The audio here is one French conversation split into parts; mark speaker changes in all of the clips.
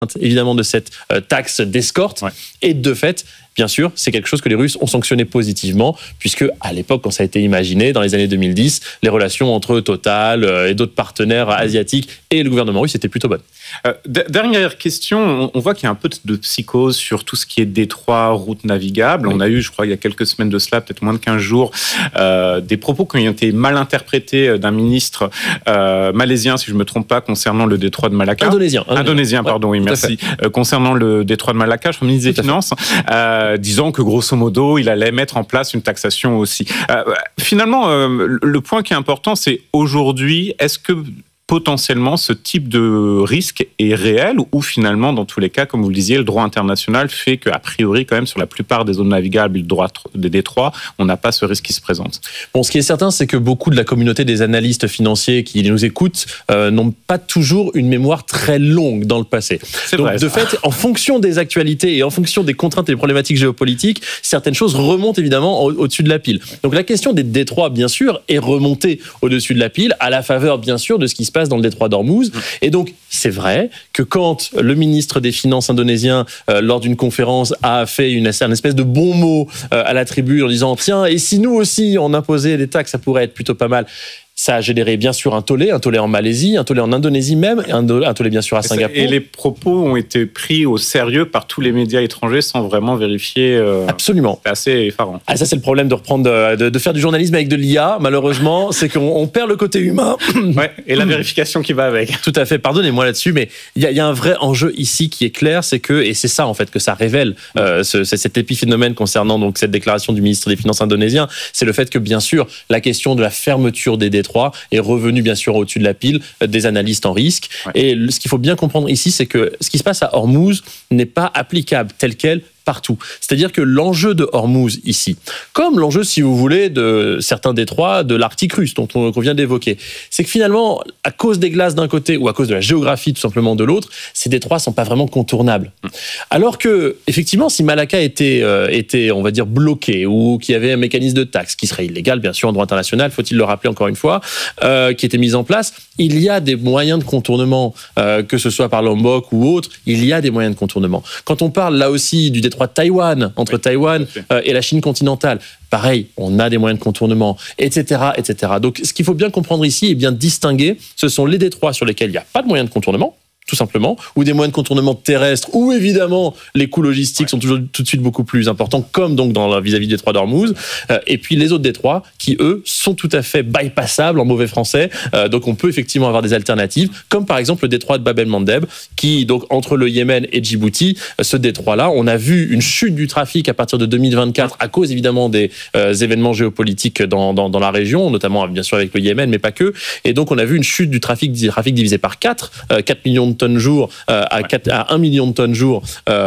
Speaker 1: évidemment de cette taxe d'escorte. Ouais. Et de fait, bien sûr, c'est quelque chose que les Russes ont sanctionné positivement, puisque à l'époque, quand ça a été imaginé, dans les années 2010, les relations entre Total et d'autres partenaires asiatiques et le gouvernement russe étaient plutôt bonnes.
Speaker 2: Dernière question, on voit qu'il y a un peu de psychose sur tout ce qui est détroit, route navigable. Oui. On a eu, je crois, il y a quelques semaines de cela, peut-être moins de 15 jours, des propos qui ont été mal interprétés d'un ministre malaisien, si je ne me trompe pas, concernant le détroit de Malacca. Indonésien, pardon, oui, merci. Concernant le détroit de Malacca, je suis ministre des Finances, disant que grosso modo, il allait mettre en place une taxation aussi. Finalement, le point qui est important, c'est aujourd'hui, est-ce que potentiellement ce type de risque est réel ou finalement, dans tous les cas, comme vous le disiez, le droit international fait qu'a priori, quand même, sur la plupart des zones navigables des détroits, on n'a pas ce risque qui se présente.
Speaker 1: Bon, ce qui est certain, c'est que beaucoup de la communauté des analystes financiers qui nous écoutent n'ont pas toujours une mémoire très longue dans le passé.
Speaker 2: C'est
Speaker 1: donc,
Speaker 2: vrai,
Speaker 1: de fait, en fonction des actualités et en fonction des contraintes et des problématiques géopolitiques, certaines choses remontent évidemment au-dessus de la pile. Donc la question des détroits, bien sûr, est remontée au-dessus de la pile à la faveur, bien sûr, de ce qui se passe dans le détroit d'Ormuz. Et donc, c'est vrai que quand le ministre des Finances indonésien, lors d'une conférence, a fait une espèce de bon mot à la tribune en disant « Tiens, et si nous aussi, on imposait des taxes, ça pourrait être plutôt pas mal », ça a généré bien sûr un tollé en Malaisie, un tollé en Indonésie même, et un tollé bien sûr à Singapour.
Speaker 2: Et les propos ont été pris au sérieux par tous les médias étrangers sans vraiment vérifier.
Speaker 1: Absolument.
Speaker 2: C'est assez effarant.
Speaker 1: Ah, ça c'est le problème de reprendre, de faire du journalisme avec de l'IA, malheureusement, c'est qu'on perd le côté humain.
Speaker 2: Ouais, et la vérification qui va avec.
Speaker 1: Tout à fait, pardonnez-moi là-dessus, mais il y a un vrai enjeu ici qui est clair, c'est que, et c'est ça en fait que ça révèle, cet épiphénomène concernant donc cette déclaration du ministre des Finances indonésien, c'est le fait que bien sûr, la question de la fermeture des détroits est revenu bien sûr au-dessus de la pile des analystes en risque. Ouais. Et ce qu'il faut bien comprendre ici, c'est que ce qui se passe à Ormuz n'est pas applicable tel quel partout. C'est-à-dire que l'enjeu de Ormuz ici, comme l'enjeu, si vous voulez, de certains détroits de l'Arctique russe, qu'on vient d'évoquer, c'est que finalement, à cause des glaces d'un côté ou à cause de la géographie tout simplement de l'autre, ces détroits ne sont pas vraiment contournables. Alors que, effectivement, si Malacca était, on va dire, bloqué ou qu'il y avait un mécanisme de taxe qui serait illégal, bien sûr, en droit international, faut-il le rappeler encore une fois, qui était mis en place, il y a des moyens de contournement, que ce soit par Lombok ou autre, il y a des moyens de contournement. Quand on parle là aussi du détroit de Taïwan, entre Taïwan et la Chine continentale, pareil, on a des moyens de contournement, etc., etc. Donc, ce qu'il faut bien comprendre ici et bien distinguer, ce sont les détroits sur lesquels il n'y a pas de moyens de contournement, tout simplement, ou des moyens de contournement terrestres, où évidemment les coûts logistiques sont toujours tout de suite beaucoup plus importants, comme donc vis-à-vis des détroits d'Ormuz, et puis les autres détroits qui, eux, sont tout à fait bypassables en mauvais français, donc on peut effectivement avoir des alternatives, comme par exemple le détroit de Bab el-Mandeb, qui, donc entre le Yémen et Djibouti, ce détroit-là, on a vu une chute du trafic à partir de 2024, à cause évidemment des événements géopolitiques dans la région, notamment bien sûr avec le Yémen, mais pas que, et donc on a vu une chute du trafic divisé par 4 millions de tonnes jour à 1 million de tonnes jour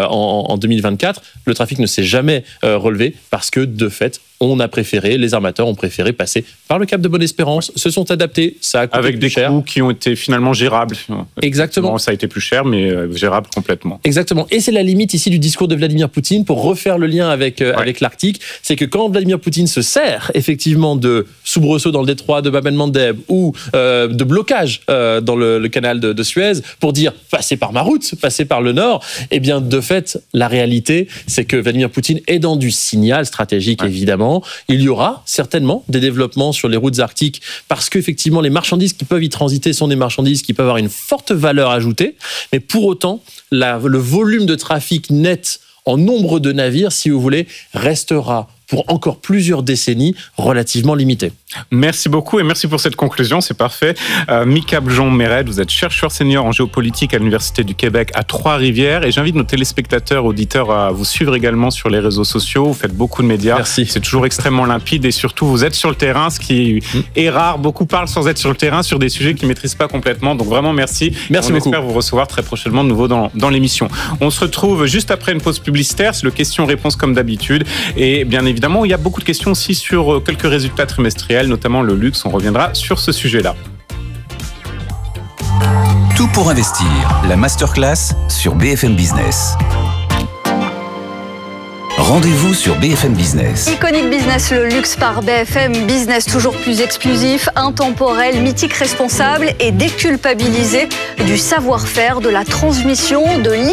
Speaker 1: en 2024, le trafic ne s'est jamais relevé parce que de fait, les armateurs ont préféré passer par le cap de Bonne-Espérance, se sont adaptés, ça a coûté
Speaker 2: avec
Speaker 1: plus cher.
Speaker 2: Avec des coûts qui ont été finalement gérables.
Speaker 1: Exactement.
Speaker 2: Bon, ça a été plus cher, mais gérable complètement.
Speaker 1: Exactement. Et c'est la limite ici du discours de Vladimir Poutine, pour refaire le lien avec l'Arctique, c'est que quand Vladimir Poutine se sert effectivement de soubresauts dans le détroit de Bab el-Mandeb ou de blocage dans le canal de Suez pour dire « passez par ma route, passez par le nord », eh bien de fait, la réalité, c'est que Vladimir Poutine est dans du signal stratégique, évidemment. Il y aura certainement des développements sur les routes arctiques parce qu'effectivement, les marchandises qui peuvent y transiter sont des marchandises qui peuvent avoir une forte valeur ajoutée. Mais pour autant, le volume de trafic net en nombre de navires, si vous voulez, restera pour encore plusieurs décennies relativement limité.
Speaker 2: Merci beaucoup et merci pour cette conclusion, c'est parfait. Mika Bljon-Méred, vous êtes chercheur senior en géopolitique à l'Université du Québec à Trois-Rivières et j'invite nos téléspectateurs, auditeurs à vous suivre également sur les réseaux sociaux. Vous faites beaucoup de médias,
Speaker 1: merci.
Speaker 2: C'est toujours extrêmement limpide et surtout vous êtes sur le terrain, ce qui est rare. Beaucoup parlent sans être sur le terrain sur des sujets qu'ils ne maîtrisent pas complètement. Donc vraiment merci.
Speaker 1: Merci beaucoup.
Speaker 2: On espère vous recevoir très prochainement de nouveau dans l'émission. On se retrouve juste après une pause publicitaire, c'est le question-réponse comme d'habitude et bien évidemment il y a beaucoup de questions aussi sur quelques résultats trimestriels, notamment le luxe. On reviendra sur ce sujet-là.
Speaker 3: Tout pour investir, la masterclass sur BFM Business. Rendez-vous sur BFM Business.
Speaker 4: Iconic Business, le luxe par BFM Business, toujours plus exclusif, intemporel, mythique, responsable et déculpabilisé du savoir-faire, de la transmission, de